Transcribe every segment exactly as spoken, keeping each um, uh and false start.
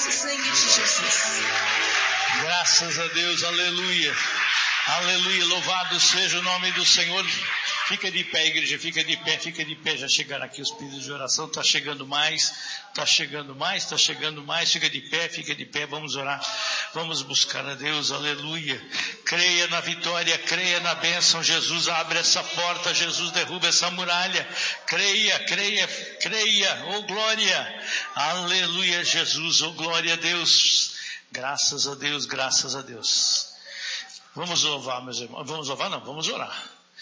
precioso sangue de Jesus. Graças a Deus, aleluia. Aleluia, louvado seja o nome do Senhor. Fica de pé, igreja, fica de pé, fica de pé. Já chegaram aqui os pedidos de oração, está chegando mais, está chegando mais, está chegando mais. Fica de pé, fica de pé, vamos orar, vamos buscar a Deus, aleluia. Creia na vitória, creia na bênção. Jesus abre essa porta, Jesus derruba essa muralha. Creia, creia, creia, oh glória, aleluia, Jesus, oh glória a Deus. Graças a Deus, graças a Deus. Vamos louvar, meus irmãos. Vamos louvar? Não, vamos orar.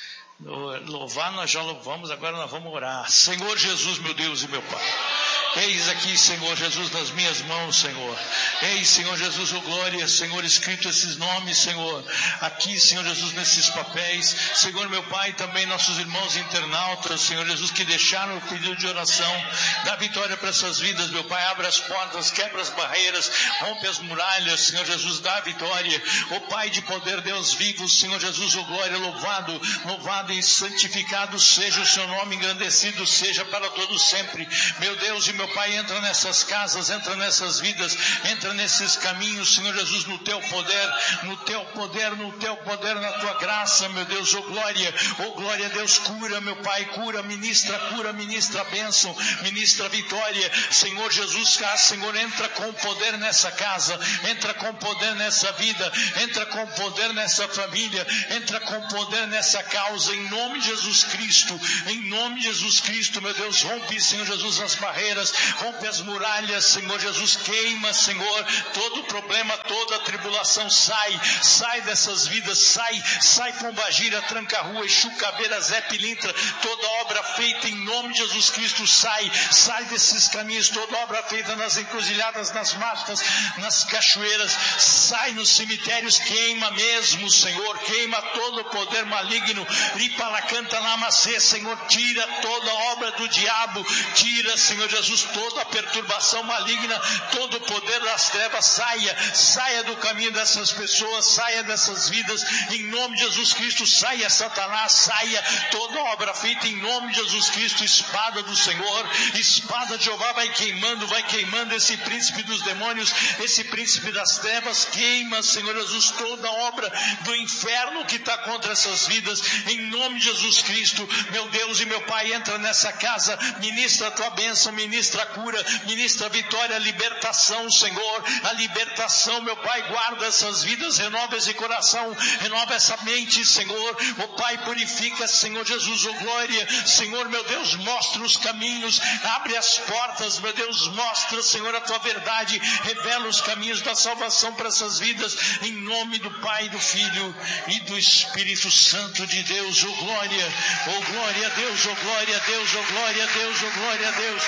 Louvar nós já louvamos, agora nós vamos orar. Senhor Jesus, meu Deus e meu Pai. Eis aqui, Senhor Jesus, nas minhas mãos, Senhor. Eis, Senhor Jesus, oh glória, Senhor, escrito esses nomes, Senhor. Aqui, Senhor Jesus, nesses papéis. Senhor, meu Pai, também nossos irmãos internautas, Senhor Jesus, que deixaram o pedido de oração. Dá vitória para essas vidas, meu Pai. Abre as portas, quebra as barreiras, rompe as muralhas, Senhor Jesus, dá vitória. Oh Pai de poder, Deus vivo, Senhor Jesus, oh glória, louvado, louvado e santificado seja o seu nome, engrandecido seja para todos sempre. Meu Deus e meu Pai, entra nessas casas, entra nessas vidas, entra nesses caminhos, Senhor Jesus, no teu poder, no teu poder, no teu poder, na tua graça, meu Deus, oh glória, oh glória a Deus, cura, meu Pai, cura, ministra, cura, ministra bênção, ministra vitória, Senhor Jesus, Senhor, entra com poder nessa casa, entra com poder nessa vida, entra com poder nessa família, entra com poder nessa causa, em nome de Jesus Cristo, em nome de Jesus Cristo, meu Deus, rompe, Senhor Jesus, as barreiras, rompe as muralhas, Senhor Jesus, queima, Senhor, todo problema, toda tribulação, sai, sai dessas vidas, sai, sai Pombagira, Tranca-Rua, Exu, Cabeira, Zé Pilintra, toda obra feita em nome de Jesus Cristo, sai, sai desses caminhos, toda obra feita nas encruzilhadas, nas matas, nas cachoeiras, sai nos cemitérios, queima mesmo, Senhor, queima todo o poder maligno, Ripalacanta Namacê, Senhor, tira toda obra do diabo, tira, Senhor Jesus, toda a perturbação maligna, todo o poder das trevas, saia, saia do caminho dessas pessoas, saia dessas vidas, em nome de Jesus Cristo, saia Satanás, saia toda obra feita em nome de Jesus Cristo, espada do Senhor, espada de Jeová vai queimando, vai queimando esse príncipe dos demônios, esse príncipe das trevas, queima, Senhor Jesus, toda obra do inferno que está contra essas vidas, em nome de Jesus Cristo, meu Deus e meu Pai, entra nessa casa, ministra a tua bênção, ministra a cura, ministra a vitória, a libertação, Senhor, a libertação, meu Pai, guarda essas vidas, renova esse coração, renova essa mente, Senhor, o Pai, purifica, Senhor Jesus, oh glória, Senhor, meu Deus, mostra os caminhos, abre as portas, meu Deus, mostra, Senhor, a tua verdade, revela os caminhos da salvação para essas vidas, em nome do Pai, do Filho e do Espírito Santo de Deus, oh glória, oh glória a Deus, oh glória a Deus, oh glória a Deus, oh glória a Deus,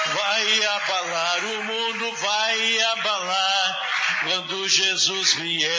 vai abalar o mundo, vai abalar, quando Jesus vier.